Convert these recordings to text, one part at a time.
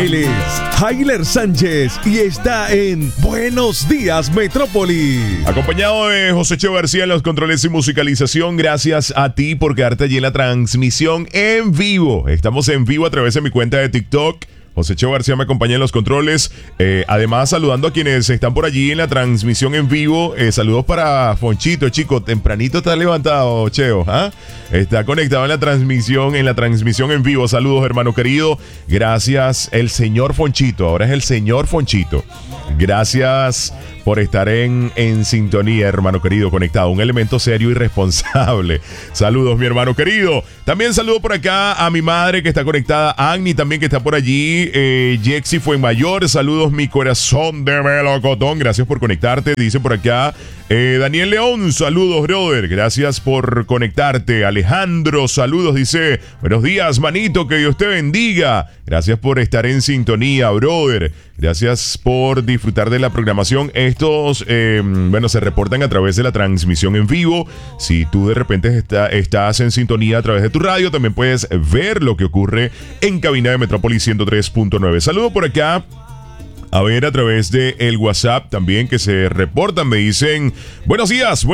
Él es Hailer Sánchez y está en Buenos Días Metrópoli. Acompañado de José Cheo García en los controles y musicalización. Gracias a ti por quedarte allí en la transmisión en vivo. Estamos en vivo a través de mi cuenta de TikTok. José Cheo García me acompaña en los controles. Además, saludando a quienes están por allí en la transmisión en vivo. Saludos para Fonchito, chico. Tempranito está levantado, Cheo. ¿Ah? Está conectado en la transmisión en vivo. Saludos, hermano querido. Gracias, el señor Fonchito. Ahora es el señor Fonchito. Gracias por estar en sintonía, hermano querido, conectado. Un elemento serio y responsable. Saludos, mi hermano querido. También saludo por acá a mi madre que está conectada. Agni también que está por allí. Jexi Fuenmayor. Saludos, mi corazón de melocotón. Gracias por conectarte. Dice por acá Daniel León. Saludos, brother. Gracias por conectarte. Alejandro, saludos. Dice, buenos días, manito. Que Dios te bendiga. Gracias por estar en sintonía, brother. Gracias por disfrutar de la programación. Estos, se reportan a través de la transmisión en vivo. Si tú de repente estás en sintonía a través de tu radio, también puedes ver lo que ocurre en cabina de Metrópolis 103.9. Saludo por acá. A ver, a través de el WhatsApp también que se reportan, me dicen, buenos días,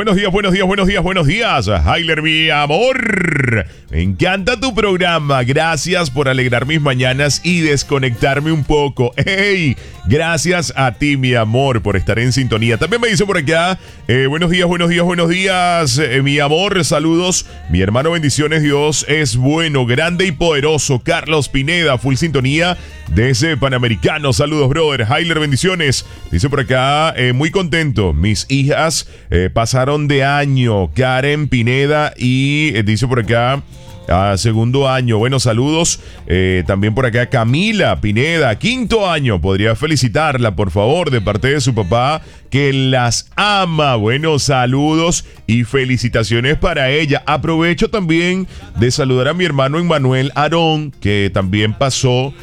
Hailer, mi amor. Me encanta tu programa, gracias por alegrar mis mañanas y desconectarme un poco. ¡Hey! Gracias a ti, mi amor, por estar en sintonía. También me dice por acá, buenos días, mi amor, saludos. Mi hermano, bendiciones, Dios es bueno, grande y poderoso. Carlos Pineda, full sintonía desde Panamericano. Saludos, brother. Hailer, bendiciones. Dice por acá, muy contento. Mis hijas pasaron de año. Karen Pineda y dice por acá, segundo año. Bueno, saludos. También por acá Camila Pineda, quinto año. Podría felicitarla, por favor, de parte de su papá, que las ama. Bueno, saludos y felicitaciones para ella. Aprovecho también de saludar a mi hermano Emmanuel Aarón, que también pasó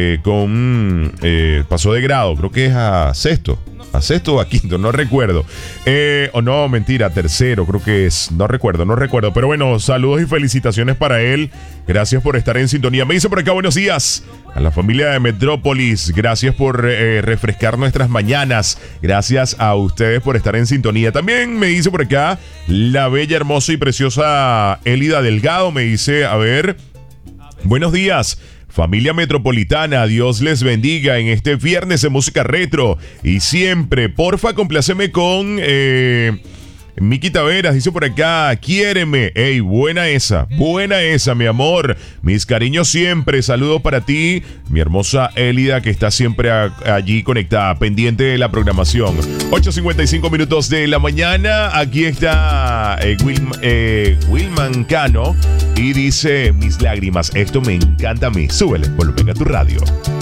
pasó de grado, creo que es a sexto o a quinto, no recuerdo. O no, mentira, tercero, creo que es, no recuerdo. Pero bueno, saludos y felicitaciones para él. Gracias por estar en sintonía. Me dice por acá, buenos días a la familia de Metrópolis. Gracias por refrescar nuestras mañanas. Gracias a ustedes por estar en sintonía. También me dice por acá la bella, hermosa y preciosa Elida Delgado. Me dice, a ver, buenos días, familia metropolitana, Dios les bendiga en este viernes de música retro. Y siempre, porfa, compláceme con Miki Taveras, dice por acá, quiéreme. Ey, buena esa, mi amor. Mis cariños siempre, saludos para ti, mi hermosa Elida, que está siempre allí conectada, pendiente de la programación. 8:55 minutos de la mañana. Aquí está Wilman Cano y dice, mis lágrimas, esto me encanta a mí. Súbele, volumen a tu radio.